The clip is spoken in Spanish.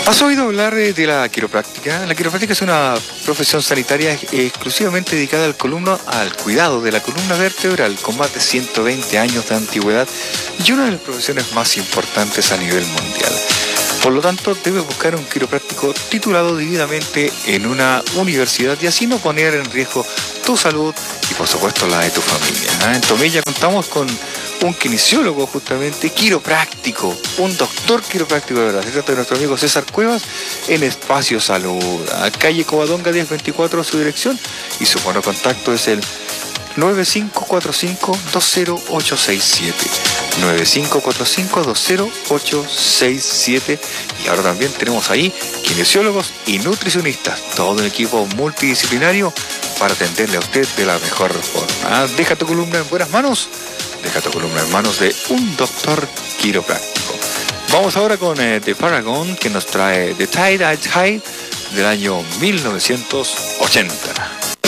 ¿Has oído hablar de la quiropráctica? La quiropráctica es una profesión sanitaria exclusivamente dedicada al cuidado de la columna vertebral, con más de 120 años de antigüedad y una de las profesiones más importantes a nivel mundial. Por lo tanto, debes buscar un quiropráctico titulado debidamente en una universidad y así no poner en riesgo tu salud y por supuesto la de tu familia. En Tomilla contamos con un kinesiólogo justamente quiropráctico, un doctor quiropráctico de verdad. Se trata de nuestro amigo César Cuevas en Espacio Salud, a calle Covadonga 1024 su dirección, y su bueno contacto es el 9545-20867. 9545-20867. Y ahora también tenemos ahí kinesiólogos y nutricionistas, todo un equipo multidisciplinario para atenderle a usted de la mejor forma. Deja tu columna en buenas manos, deja tu columna en manos de un doctor quiropráctico. Vamos ahora con The Paragon, que nos trae The Tide I Tide del año 1980.